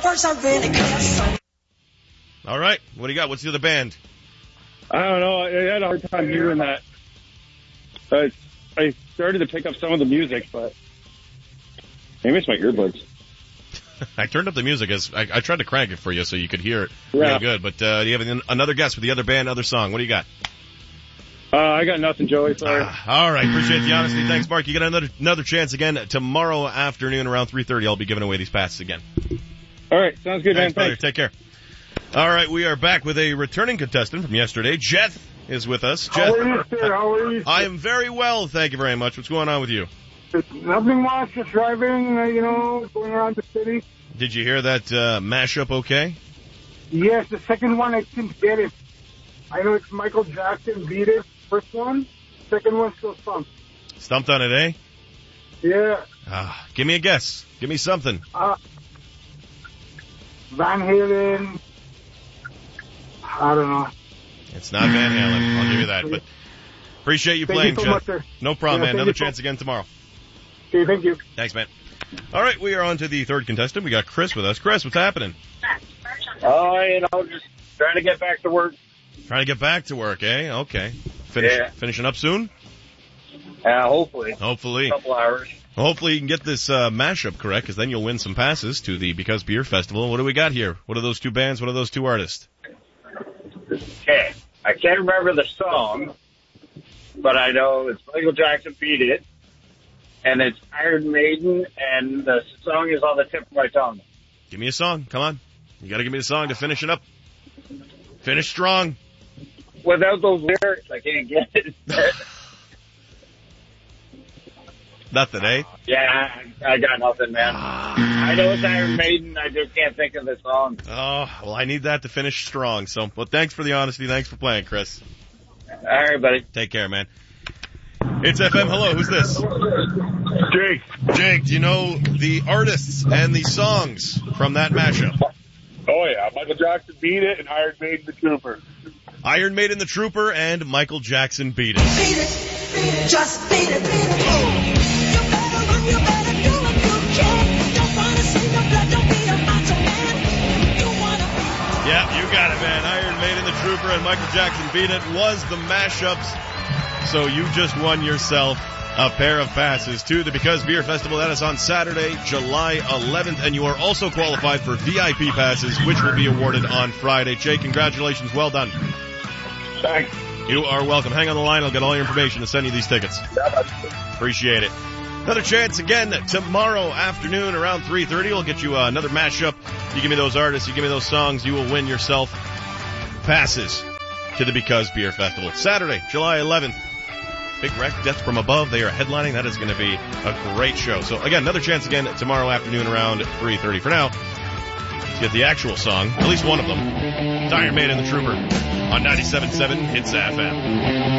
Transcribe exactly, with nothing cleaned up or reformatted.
first I really care. So All right. What do you got? What's the other band? I don't know. I had a hard time hearing that. I, I started to pick up some of the music, but maybe it's my earbuds. I turned up the music as I, I tried to crank it for you so you could hear it Yeah. really good. But uh, do you have an, another guess with the other band, other song? What do you got? Uh, I got nothing, Joey. Sorry. Ah, all right. Appreciate the honesty. Thanks, Mark. You get another another chance again tomorrow afternoon around three thirty. I'll be giving away these passes again. All right. Sounds good, Thanks, man. brother. Thanks. Take care. All right. We are back with a returning contestant from yesterday. Jeth is with us. Jeth, How are you, sir? How are you? I am very well. Thank you very much. What's going on with you? Nothing much. Just driving, uh, you know, going around the city. Did you hear that uh, mashup okay? Yes, the second one, I didn't get it. I know it's Michael Jackson, Beat It. First one. Second one, still stumped. Stumped on it, eh? Yeah. Ah, give me a guess. Give me something. Uh, Van Halen. I don't know. It's not Van Halen. I'll give you that. But appreciate you Thank playing, you so Jeff. much, sir. No problem, Yeah, man. thank Another you so- chance again tomorrow. Okay, thank you. Thanks, man. All right, we are on to the third contestant. We got Chris with us. Chris, what's happening? Oh, you know, just trying to get back to work. Trying to get back to work, eh? Okay. Finish, Yeah. Finishing up soon? Uh, hopefully. Hopefully. A couple hours. Hopefully you can get this uh, mashup correct, because then you'll win some passes to the Because Beer Festival. What do we got here? What are those two bands? What are those two artists? Okay. I can't remember the song, but I know it's Michael Jackson, Beat It, and it's Iron Maiden, and the song is on the tip of my tongue. Give me a song. Come on. You got to give me the song to finish it up. Finish strong. Without those lyrics, I can't get it. Nothing, eh? Yeah, I, I got nothing, man. I know it's Iron Maiden, I just can't think of the song. Oh, well, I need that to finish strong. So, well, thanks for the honesty. Thanks for playing, Chris. All right, buddy. Take care, man. It's F M. Hello, who's this? Jake. Jake, do you know the artists and the songs from that mashup? Oh, yeah. Michael Jackson, Beat It, and Iron Maiden, The Trooper. Iron Maiden, The Trooper, and Michael Jackson, Beat It. beat it, beat it, just beat it, beat it. You better run, you better do it, you can. Don't wanna see no blood, don't be a macho man. You wanna be. Yeah, you got it, man. Iron Maiden, The Trooper, and Michael Jackson, Beat It was the mashups. So you just won yourself a pair of passes to the Because Beer Festival. That is on Saturday, July eleventh, and you are also qualified for V I P passes, which will be awarded on Friday. Jake, congratulations. Well done. Thanks. You are welcome. Hang on the line. I'll get all your information to send you these tickets. Appreciate it. Another chance again tomorrow afternoon around three thirty. We'll get you uh, another mashup. You give me those artists, you give me those songs, you will win yourself passes to the Because Beer Festival. Saturday, July eleventh. Big Wreck, Death from Above. They are headlining. That is going to be a great show. So, again, another chance again tomorrow afternoon around three thirty. For now, let's get the actual song, at least one of them. It's Iron Maiden, The Trooper, on ninety-seven point seven Hits F M.